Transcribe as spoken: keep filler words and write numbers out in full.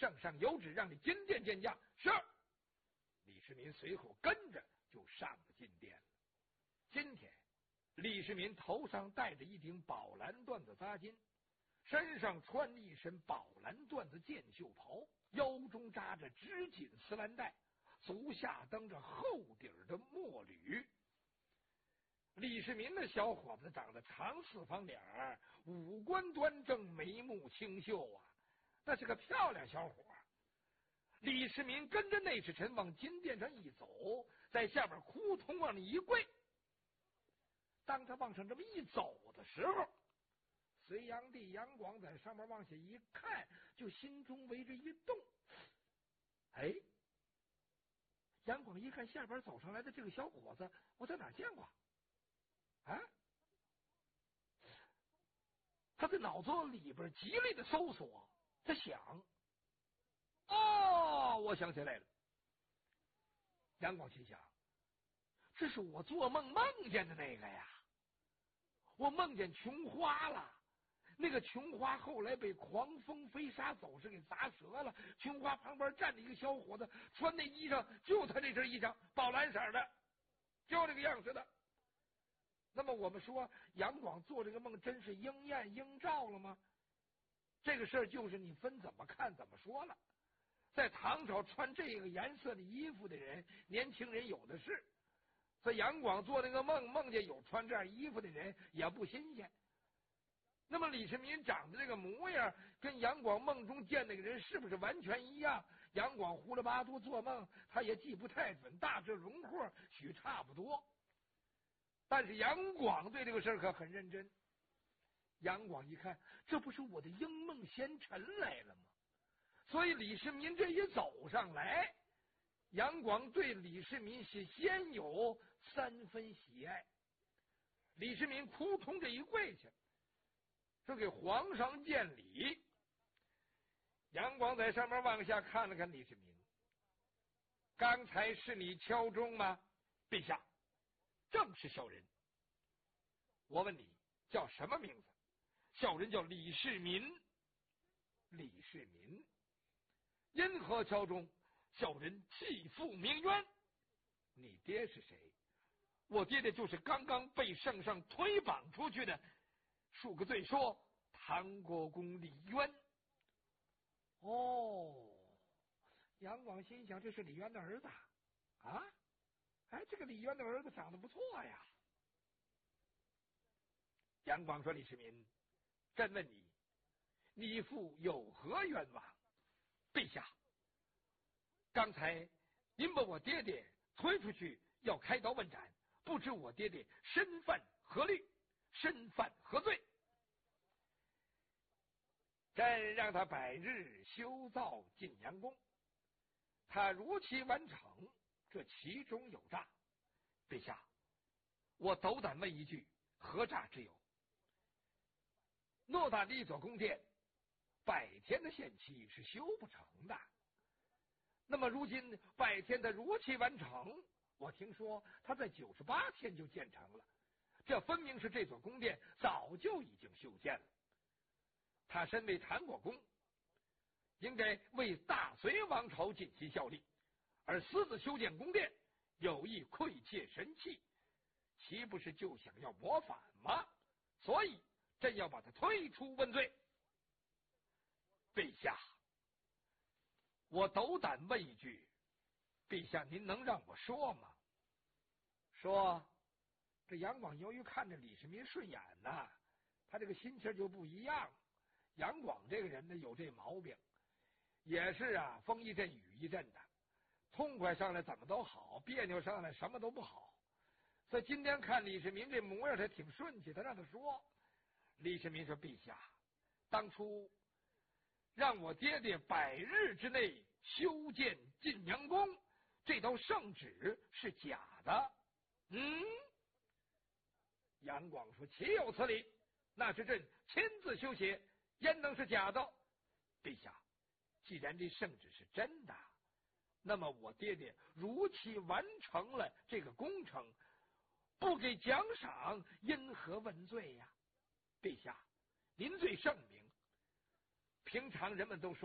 圣上有旨，让你金殿见驾。是。李世民随后跟着就上了金殿了。今天，李世民头上戴着一顶宝蓝缎子扎巾，身上穿一身宝蓝缎子箭袖袍，腰中扎着直锦丝蓝带，足下蹬着厚底儿的墨履。李世民的小伙子长得长四方脸儿，五官端正，眉目清秀啊，那是个漂亮小伙。李世民跟着内侍臣往金殿上一走，在下边扑通往里一跪。当他往上这么一走的时候，隋炀帝杨广在上面往下一看，就心中为之一动。哎，杨广一看下边走上来的这个小伙子，我在哪儿见过啊？他在脑子里边极力的搜索，他想，哦，我想起来了。杨广心想，这是我做梦梦见的那个呀，我梦见琼花了。那个琼花后来被狂风飞沙走石给砸折了，琼花旁边站着一个小伙子，穿那衣裳就他这身衣裳，宝蓝色的，就这个样式的。那么我们说杨广做这个梦真是应验应照了吗？这个事儿就是你分怎么看怎么说了。在唐朝穿这个颜色的衣服的人，年轻人有的是。所以杨广做那个梦，梦见有穿这样衣服的人也不新鲜。那么李世民长的这个模样跟杨广梦中见那个人是不是完全一样？杨广胡了八嘟做梦，他也记不太准，大致轮廓许差不多。但是杨广对这个事儿可很认真。杨广一看，这不是我的英梦贤臣来了吗？所以李世民这一走上来，杨广对李世民是先有三分喜爱。李世民扑通这一跪下，说给皇上见礼。杨广在上面往下看了看李世民，刚才是你敲钟吗？陛下，正是小人。我问你叫什么名字？小人叫李世民。李世民，因何敲钟？小人继父鸣冤。你爹是谁？我爹爹就是刚刚被圣上推绑出去的，数个罪说唐国公李渊。哦，杨广心想，这是李渊的儿子啊！哎，这个李渊的儿子长得不错呀。杨广说：“李世民，朕问你，你父有何冤枉？”陛下，刚才您把我爹爹推出去要开刀问斩，不知我爹爹身犯何律，身犯何罪？朕让他百日修造晋阳宫，他如期完成，这其中有诈。陛下，我斗胆问一句，何诈之有？偌大的一座宫殿，百天的限期是修不成的。那么如今百天的如期完成，我听说他在九十八天就建成了，这分明是这座宫殿早就已经修建了。他身为唐国公，应该为大隋王朝尽其效力，而私自修建宫殿，有意窥窃神器，岂不是就想要谋反吗？所以朕要把他推出问罪。陛下，我斗胆问一句，陛下您能让我说吗？说。这杨广由于看着李世民顺眼呐，他这个心情就不一样。杨广这个人呢有这毛病，也是啊，风一阵雨一阵的，痛快上来怎么都好，别扭上来什么都不好。所以今天看李世民这模样，他挺顺气，他让他说。李世民说：“陛下，当初让我爹爹百日之内修建晋阳宫，这道圣旨是假的。”嗯，杨广说：“岂有此理？那是朕亲自修写，焉能是假的？陛下，既然这圣旨是真的，那么我爹爹如期完成了这个工程，不给奖赏，因何问罪呀？陛下，您最圣明，平常人们都说